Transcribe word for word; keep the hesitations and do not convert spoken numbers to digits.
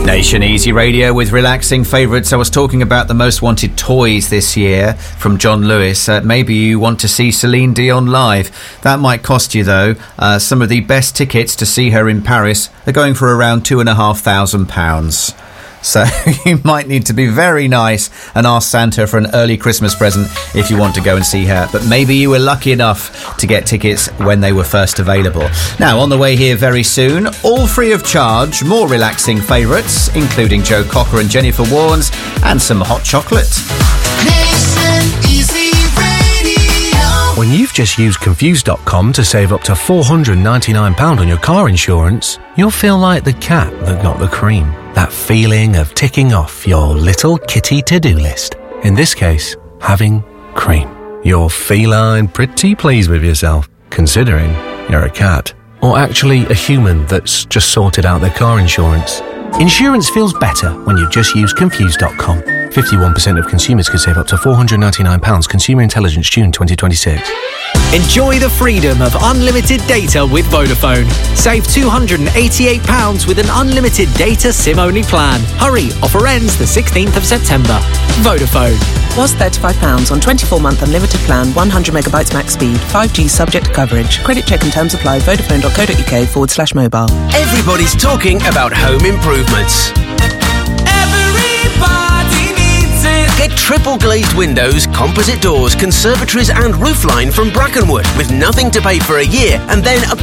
Nation Easy Radio with relaxing favourites. I was talking about the most wanted toys this year from John Lewis. Uh, maybe you want to see Celine Dion live. That might cost you, though. Uh, some of the best tickets to see her in Paris are going for around two and a half thousand pounds. So you might need to be very nice and ask Santa for an early Christmas present if you want to go and see her. But maybe you were lucky enough to get tickets when they were first available. Now, on the way here very soon, all free of charge, more relaxing favourites, including Joe Cocker and Jennifer Warnes, and some hot chocolate. Nation Easy Radio. When you've just used Confused dot com to save up to four hundred ninety-nine pounds on your car insurance, you'll feel like the cat that got the cream. That feeling of ticking off your little kitty to-do list. In this case, having cream. You're feline pretty pleased with yourself, considering you're a cat. Or actually a human that's just sorted out their car insurance. Insurance feels better when you've just used Confused dot com. fifty-one percent of consumers could save up to four hundred ninety-nine pounds. Consumer Intelligence, June twenty twenty-six. Enjoy the freedom of unlimited data with Vodafone. Save two hundred eighty-eight pounds with an unlimited data SIM-only plan. Hurry, offer ends the sixteenth of September. Vodafone. Was thirty-five pounds on twenty-four month unlimited plan, one hundred megabytes max speed, five G subject to coverage. Credit check and terms apply. Vodafone.co.uk forward slash mobile. Everybody's talking about home improvements. Get triple glazed windows, composite doors, conservatories and roofline from Brackenwood with nothing to pay for a year and then up to